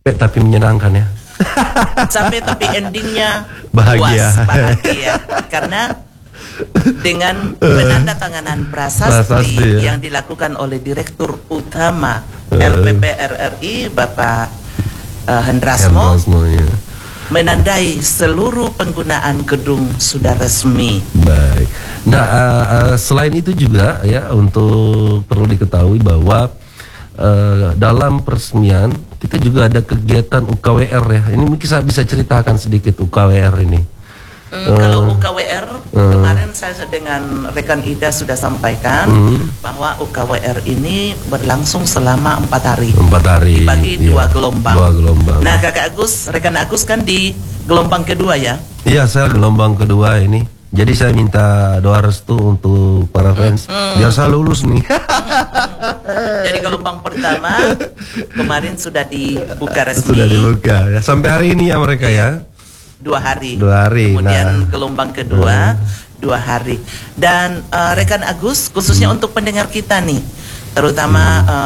tapi menyenangkan ya. Capek tapi endingnya Bahagia. puas, bahagia. Karena dengan penandatanganan prasasti ya. yang dilakukan oleh Direktur Utama LPP RRI Bapak Hendrasmo, ya. menandai seluruh penggunaan gedung sudah resmi. Baik. Nah, selain itu juga ya, untuk perlu diketahui bahwa dalam peresmian kita juga ada kegiatan UKWR ya. Ini mungkin saya bisa ceritakan sedikit UKWR ini. Kalau UKWR kemarin saya dengan rekan Ida sudah sampaikan bahwa UKWR ini berlangsung selama 4 hari. 4 hari. Dibagi iya. 2 gelombang. 2 gelombang. Nah, Kakak Agus, rekan Agus kan di gelombang kedua ya? Iya, saya gelombang kedua ini. Jadi saya minta doa restu untuk para fans biar saya lulus nih. Jadi gelombang pertama kemarin sudah dibuka resmi. Sudah dibuka ya. Sampai hari ini ya mereka ya. 2 hari. 2 hari. Kemudian gelombang kedua 2 hari. Dan rekan Agus, khususnya untuk pendengar kita nih, terutama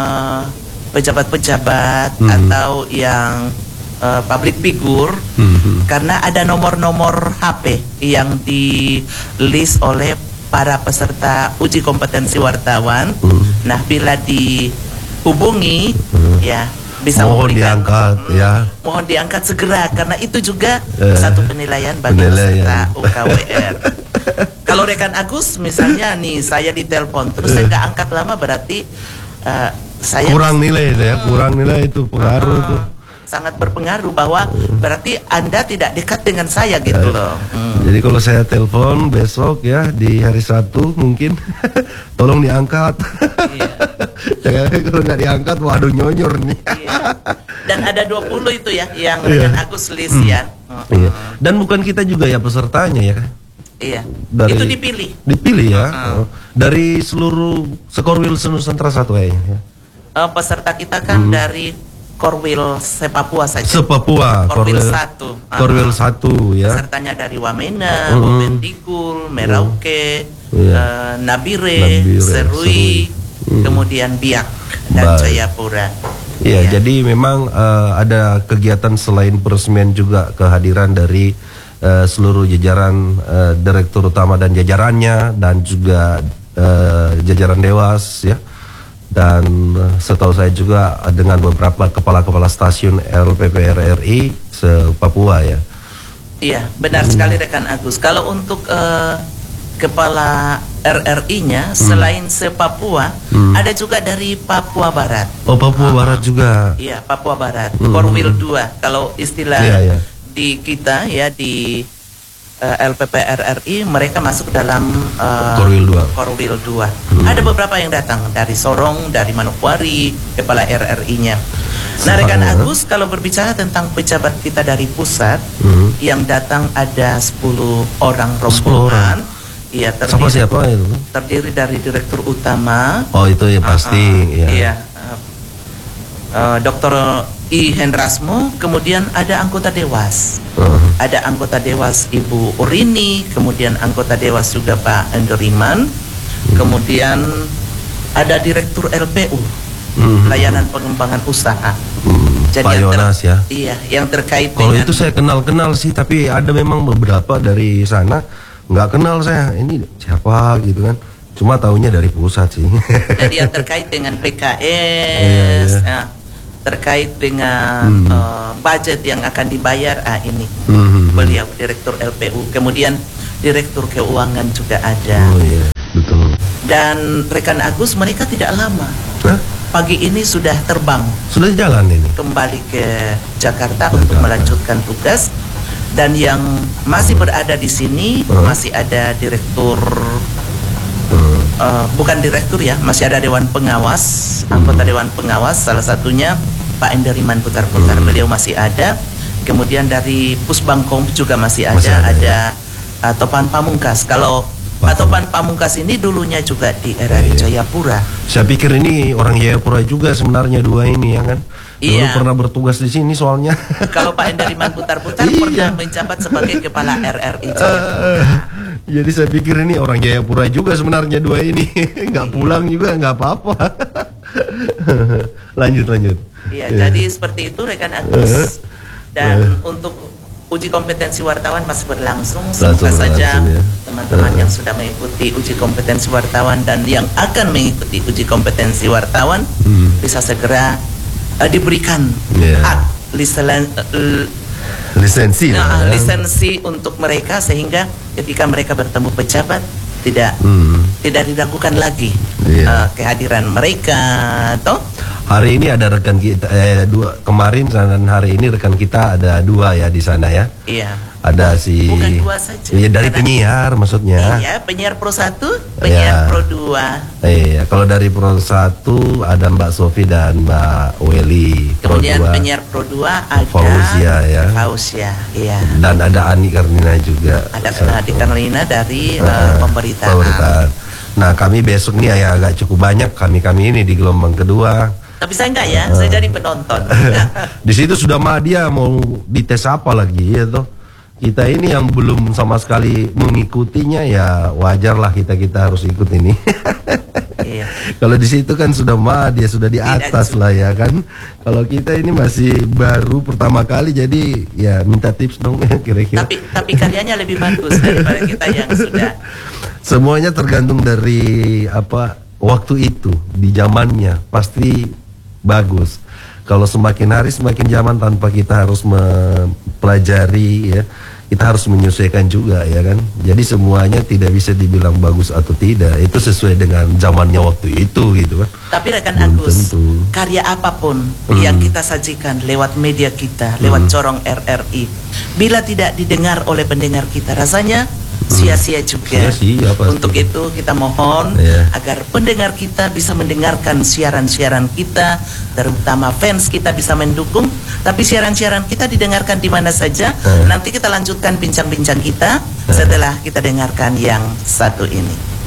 pejabat-pejabat atau yang public figure, karena ada nomor-nomor HP yang di list oleh para peserta uji kompetensi wartawan. Nah, bila dihubungi ya bisa mohon memberikan, diangkat ya. Mohon diangkat segera karena itu juga satu penilaian bagi peserta UKWR. Kalau rekan Agus misalnya nih, saya ditelepon terus saya nggak angkat lama, berarti saya kurang nilai ya, kurang nilai itu pengaruh tuh. Sangat berpengaruh bahwa berarti Anda tidak dekat dengan saya gitu loh. Jadi kalau saya telepon besok ya di hari Sabtu mungkin tolong diangkat. Iya. Jangan kalau nggak diangkat, waduh nyonyor nih. Iya. Dan ada 20 itu ya yang rekan Agus list ya. Iya. Dan bukan kita juga ya pesertanya ya kan? Iya. Itu dipilih. Dipilih ya. Dari seluruh Sekorwil Nusantara satu kayaknya. Peserta kita kan dari Korwil Sepapua saja. Sepapua, Korwil 1. Korwil 1 ya. Pesertanya dari Wamena, Bovendigul, Merauke, Nabire, Serui, kemudian Biak dan Jayapura. Ya, jadi memang ada kegiatan selain peresmian juga kehadiran dari seluruh jajaran Direktur Utama dan jajarannya, dan juga jajaran Dewas ya. Dan setahu saya juga dengan beberapa kepala-kepala stasiun LPP RRI se-Papua ya. Iya, benar sekali rekan Agus. Kalau untuk kepala RRI-nya selain se-Papua, ada juga dari Papua Barat. Oh, Papua Barat juga. Iya, Papua Barat. Korwil 2 kalau istilah di kita ya di LPP RRI, mereka masuk dalam Korwil 2. Ada beberapa yang datang dari Sorong, dari Manokwari, kepala RRI-nya. Nah, rekan Agus, kalau berbicara tentang pejabat kita dari pusat, yang datang ada 10 orang rombongan. Iya, siapa itu? Terdiri dari Direktur Utama. Oh, itu ya pasti. Iya. Dr. I. Hendrasmo, kemudian ada anggota Dewas. Ada anggota Dewas Ibu Urini, kemudian anggota Dewas juga Pak Enderiman, kemudian ada Direktur LPU, Layanan Pengembangan Usaha. Jadi Pak Yonas ya. Iya, yang terkait kalau dengan itu saya kenal sih, tapi ada memang beberapa dari sana nggak kenal saya. Ini siapa gitu kan? Cuma taunya dari pusat sih. Jadi yang terkait dengan PKS, terkait dengan budget yang akan dibayar, ini beliau Direktur LPU, kemudian Direktur Keuangan juga ada. Oh iya, betul. Dan rekan Agus, mereka tidak lama. Pagi ini sudah terbang. Sudah jalan ini. Kembali ke Jakarta untuk melanjutkan tugas. Dan yang masih berada di sini masih ada direktur. Bukan direktur ya, masih ada Dewan Pengawas, anggota Dewan Pengawas, salah satunya Pak Enderiman Putar-Putar, beliau masih ada. Kemudian dari Pusbangkom juga masih ada Topan Pamungkas. Kalau Pak Topan Pamungkas ini dulunya juga di RRI Jayapura. Saya pikir ini orang Jayapura juga sebenarnya dua ini ya kan. Dulu pernah bertugas di sini soalnya. Kalau Pak Enderiman Putar-Putar pernah menjabat sebagai kepala RRI Jayapura. Jadi saya pikir ini orang Jayapura juga sebenarnya dua ini. Nggak pulang juga nggak apa-apa. Lanjut. Iya, jadi seperti itu rekan Agus. Dan untuk uji kompetensi wartawan masih berlangsung. Semoga saja teman-teman yang sudah mengikuti uji kompetensi wartawan dan yang akan mengikuti uji kompetensi wartawan bisa segera diberikan hak lisensi untuk mereka, sehingga ketika mereka bertemu pejabat tidak diragukan lagi kehadiran mereka. Toh hari ini ada rekan kita kemarin dan hari ini rekan kita ada 2 ya di sana ya. Iya. Ada si bukan 2 saja. Iya, dari penyiar maksudnya. Iya, penyiar Pro 1, penyiar Pro 2. Iya, kalau dari Pro 1 ada Mbak Sofi dan Mbak Weli. Kemudian penyiar Pro 2 ada Fauzia ya. Fauzia, iya. Dan ada Ani Karnina juga. Ada Ani Karnina dari pemberitaan. Nah, kami besok nih ya agak cukup banyak kami ini di gelombang kedua. Tapi saya enggak ya, saya jadi penonton. Di situ sudah dia mau dites apa lagi ya toh. Kita ini yang belum sama sekali mengikutinya ya wajarlah kita harus ikut ini. Iya. Kalau di situ kan sudah dia sudah di atas lah ya kan. Kalau kita ini masih baru pertama kali, jadi ya minta tips dong kira-kira. Tapi karyanya lebih bagus daripada kita yang sudah. Semuanya tergantung dari waktu itu, di zamannya pasti bagus. Kalau semakin hari semakin zaman tanpa kita harus mempelajari ya, kita harus menyesuaikan juga ya kan. Jadi semuanya tidak bisa dibilang bagus atau tidak, itu sesuai dengan zamannya waktu itu gitu kan. Tapi rekan Agus, karya apapun yang kita sajikan lewat media kita, lewat Corong RRI, bila tidak didengar oleh pendengar kita, rasanya sia-sia juga. Untuk itu kita mohon agar pendengar kita bisa mendengarkan siaran-siaran kita, terutama fans kita bisa mendukung. Tapi siaran-siaran kita didengarkan di mana saja. Nanti kita lanjutkan bincang-bincang kita setelah kita dengarkan yang satu ini.